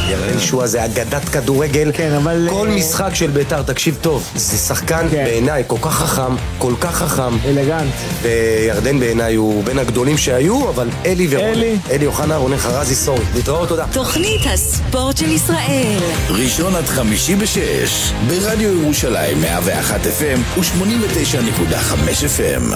ירדן שועה זה אגדת כדורגל. כן, אבל... כל משחק של בית"ר, תקשיב טוב, זה שחקן בעיניי כל כך חכם, כל כך חכם. אלגנט. וירדן בעיניי הוא בין הגדולים שהיו, אבל אלי ורון. אלי אוחנה, רונן חרזי, סורי. להתראות, תודה. תוכנית הספורט של ישראל. ראשון עד חמישי ב-6, ברדיו ירושלים 101 FM ו-89.5 FM.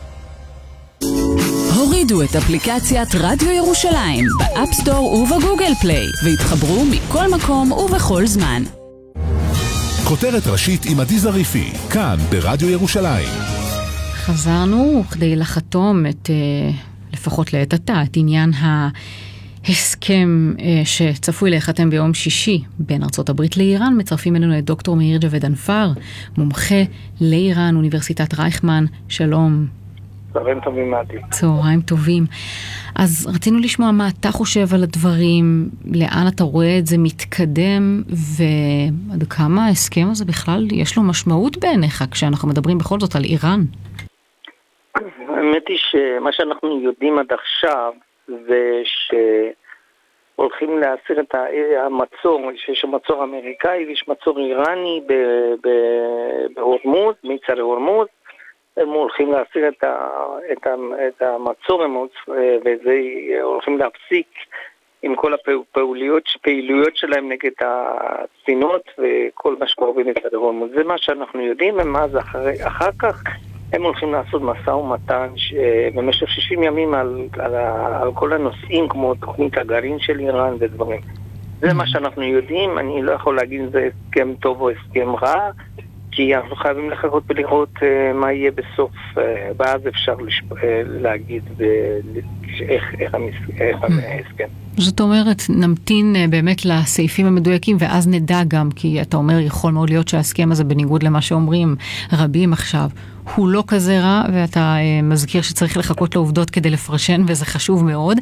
הורידו את אפליקציית רדיו ירושלים באפסטור ובגוגל פליי והתחברו מכל מקום ובכל זמן. כותרת ראשית עם עדי זריפי, כאן ברדיו ירושלים. חזרנו כדי לחתום את, לפחות לעת עתה, את עניין ההסכם שצפוי להיחתם ביום שישי בין ארצות הברית לאיראן. מצרפים אלינו את דוקטור מאיר ג'ווד אנפר, מומחה לאיראן, אוניברסיטת רייכמן. שלום. צהריים טובים, מעדי. צהריים טובים. אז רצינו לשמוע מה אתה חושב על הדברים, לאן אתה רואה את זה מתקדם, ועד כמה ההסכם הזה בכלל יש לו משמעות בעיניך, כשאנחנו מדברים בכל זאת על איראן. האמת היא שמה שאנחנו יודעים עד עכשיו, זה שהולכים להסיר את המצור, שיש מצור אמריקאי ויש מצור איראני בהורמוז, מצר הורמוז, הם הולכים להסיר את המצור, וזה הולכים להפסיק עם כל הפעילויות שלהם נגד הספינות וכל מה שקורה במצד הורמוז. זה מה שאנחנו יודעים, ומה זה אחר כך הם הולכים לעשות משא ומתן במשך 60 ימים על כל הנושאים כמו תוכנית הגרעין של איראן ודברים. זה מה שאנחנו יודעים. אני לא יכול להגיד אם זה הסכם טוב או הסכם רע, כי אנחנו חייבים לחכות ולראות מה יהיה בסוף, ואז אפשר להגיד איך ההסכם. זאת אומרת, נמתין באמת לסעיפים המדויקים, ואז נדע גם, כי אתה אומר, יכול מאוד להיות שההסכם הזה, בניגוד למה שאומרים רבים עכשיו, הוא לא כזה רע, ואתה מזכיר שצריך לחכות לעובדות כדי לפרשן, וזה חשוב מאוד.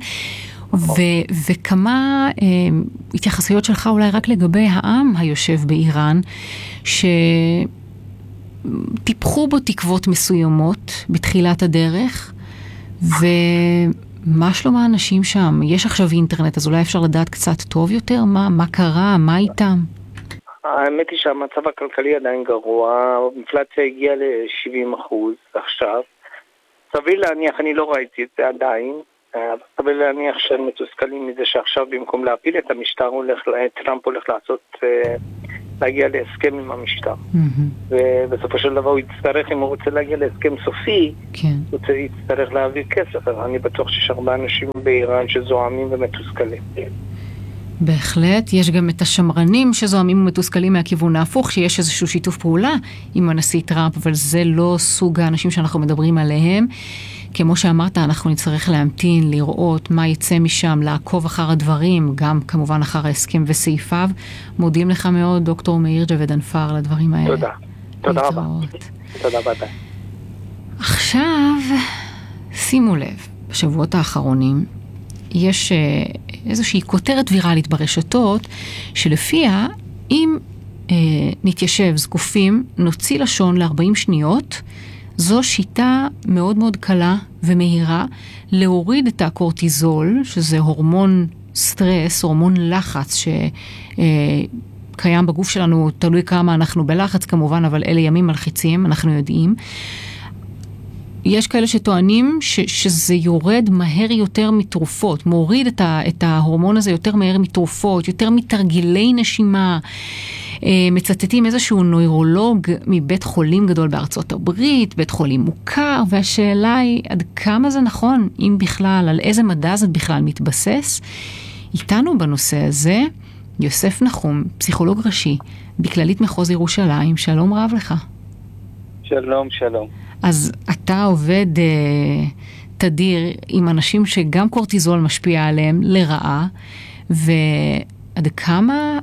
וכמה התייחסויות שלך אולי רק לגבי העם היושב באיראן, שטיפחו בו תקוות מסוימות בתחילת הדרך, ומה שלום האנשים שם? יש עכשיו אינטרנט, אז אולי אפשר לדעת קצת טוב יותר? מה קרה? מה איתם? האמת היא שהמצב הכלכלי עדיין גרוע, האינפלציה הגיעה ל-70% עכשיו. סביר להניח, אני לא ראיתי את זה עדיין, סביר להניח שהם מתוסכלים מזה שעכשיו במקום להפיל את המשטר, טראמפ הולך להגיע להסכם עם המשטר. ובסופו של דבר הוא יצטרך, אם הוא רוצה להגיע להסכם סופי, הוא יצטרך להעביר כסף. אני בטוח שיש הרבה אנשים באיראן שזועמים ומתוסכלים. בהחלט, יש גם את השמרנים שזועמים ומתוסכלים מהכיוון ההפוך, שיש איזשהו שיתוף פעולה עם הנשיא טראמפ, אבל זה לא סוג האנשים שאנחנו מדברים עליהם. כמו שאמרת, אנחנו נצטרך להמתין, לראות מה יצא משם, לעקוב אחר הדברים, גם כמובן אחר ההסכם וסעיפיו. מודים לך מאוד, דוקטור מאיר ג'ווד אנפר, לדברים האלה. תודה. תודה רבה. תודה רבה. עכשיו, שימו לב, בשבועות האחרונים, יש איזושהי כותרת ויראלית ברשתות, שלפיה אם נתיישב זקופים, נוציא לשון ל-40 שניות, זו שיטה מאוד מאוד קלה ומהירה להוריד את הקורטיזול, שזה הורמון סטרס, הורמון לחץ שקיים בגוף שלנו, תלוי כמה אנחנו בלחץ כמובן, אבל אלה ימים מלחיצים, אנחנו יודעים. יש כאלה שטוענים שזה יורד מהר יותר מתרופות, מוריד את ההורמון הזה יותר מהר מתרופות, יותר מתרגילי נשימה. מצטטים איזשהו נוירולוג מבית חולים גדול בארצות הברית, בית חולים מוכר, והשאלה היא עד כמה זה נכון, אם בכלל, על איזה מדע זה בכלל מתבסס. איתנו בנושא הזה, יוסף נחום, פסיכולוג ראשי, בכללית מחוז ירושלים. שלום רב לך. שלום, שלום. אז אתה עובד תדיר עם אנשים שגם קורטיזול משפיע עליהם לרעה, ועד כמה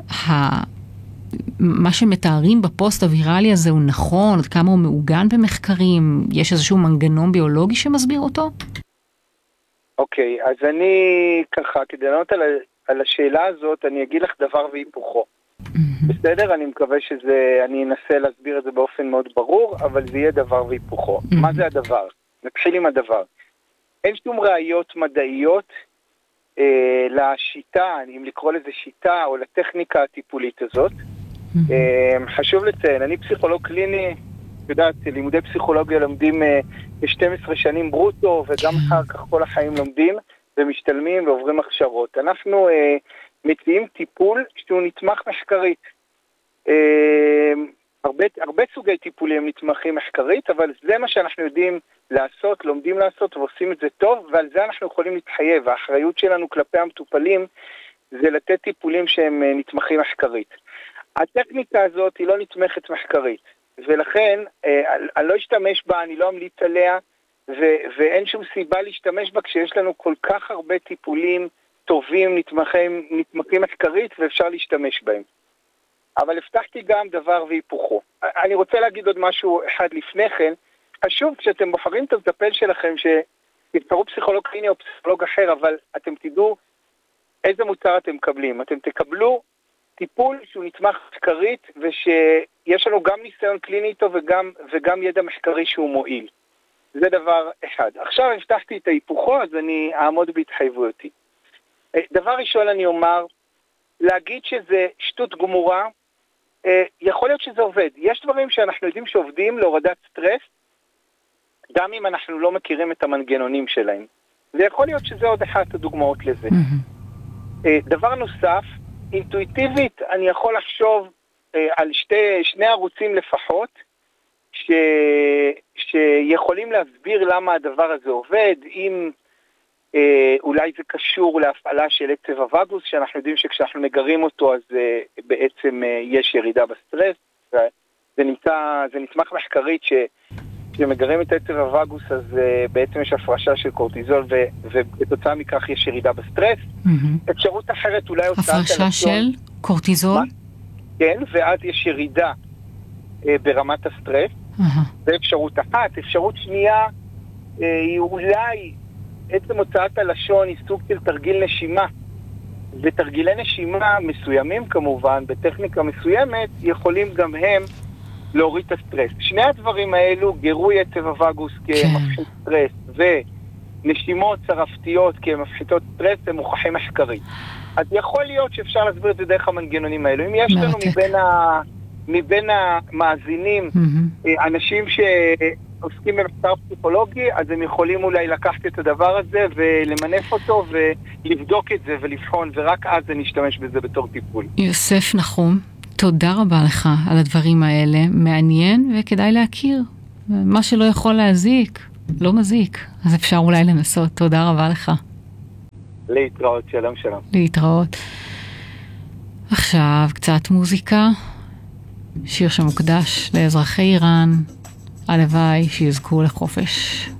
מה שמתארים בפוסט הוויראלי הזה הוא נכון, עד כמה הוא מעוגן במחקרים, יש איזשהו מנגנון ביולוגי שמסביר אותו? אוקיי, אז אני ככה, כדי לענות על השאלה הזאת, אני אגיד לך דבר והיפוכו. בסדר? אני מקווה אני אנסה להסביר את זה באופן מאוד ברור, אבל זה יהיה דבר והיפוכו. מה זה הדבר? נתחיל עם הדבר. אין שום ראיות מדעיות לשיטה, אם לקרוא לזה שיטה, או לטכניקה הטיפולית הזאת. חשוב לציין, אני פסיכולוג קליני, יודעת, לימודי פסיכולוגיה לומדים 12 שנים ברוטו, וגם אחר כך כל החיים לומדים, ומשתלמים ועוברים הכשרות. אנחנו מציעים טיפול שהוא נתמך מחקרית. הרבה סוגי טיפולים נתמכים מחקרית, אבל זה מה שאנחנו יודעים לעשות, לומדים לעשות ועושים את זה טוב, ועל זה אנחנו יכולים להתחייב. האחריות שלנו כלפי המטופלים זה לתת טיפולים שהם נתמכים מחקרית. הטכניקה הזאת היא לא נתמכת מחקרית, ולכן אני לא אשתמש בה, אני לא אמליץ עליה, ואין שום סיבה להשתמש בה כשיש לנו כל כך הרבה טיפולים טובים, נתמכים מחקרית, ואפשר להשתמש בהם. אבל הבטחתי גם דבר והיפוכו. אני רוצה להגיד עוד משהו אחד לפני כן. חשוב כשאתם בוחרים את המטפל שלכם, שתבחרו פסיכולוג קליני או פסיכולוג אחר, אבל אתם תדעו איזה מוצר אתם מקבלים. אתם תקבלו טיפול שהוא נתמך מחקרית, ושיש לנו גם ניסיון קליני איתו וגם ידע מחקרי שהוא מועיל. זה דבר אחד. עכשיו הבטחתי את ההיפוכו, אז אני אעמוד בהתחייבויותי. דבר ראשון אני אומר, להגיד שזה שטות גמורה, יכול להיות שזה עובד. יש דברים שאנחנו יודעים שעובדים להורדת סטרס, גם אם אנחנו לא מכירים את המנגנונים שלהם. ויכול להיות שזה עוד אחת הדוגמאות לזה. דבר נוסף, אינטואיטיבית אני יכול לחשוב על שני ערוצים לפחות, שיכולים להסביר למה הדבר הזה עובד, אם אולי זה קשור להפעלה של עצב הווגוס, שאנחנו יודעים שכשאנחנו מגרים אותו אז בעצם יש ירידה בסטרס, זה נתמך מחקרית כשמגרים את עצב הווגוס אז בעצם יש הפרשה של קורטיזול ובתוצאה מכך יש ירידה בסטרס. אפשרות אחרת אולי הפרשה של קורטיזול? כן, ואז יש ירידה ברמת הסטרס. זה אפשרות אחת. אפשרות שנייה היא אולי עצם הוצאת הלשון היא סוג של תרגיל נשימה, ותרגילי נשימה מסוימים כמובן, בטכניקה מסוימת, יכולים גם הם להוריד את הסטרס. שני הדברים האלו, גירוי עצב הווגוס כמפחית סטרס, ונשימות צרפתיות כמפחיתות סטרס, הם מוכחים מחקרית. אז יכול להיות שאפשר להסביר את זה דרך המנגנונים האלו. אם יש לנו מבין המאזינים אנשים שעוסקים במחקר פסיכולוגי, אז הם יכולים אולי לקחת את הדבר הזה ולמנף אותו ולבדוק את זה ולבחון, ורק אז נשתמש בזה בתור טיפול. יוסף נחום, תודה רבה לך על הדברים האלה, מעניין וכדאי להכיר. מה שלא יכול להזיק, לא מזיק, אז אפשר אולי לנסות. תודה רבה לך. להתראות, שלום שלום. להתראות. עכשיו קצת מוזיקה. שיר שמוקדש לאזרחי איראן, הלוואי שיזכו לחופש.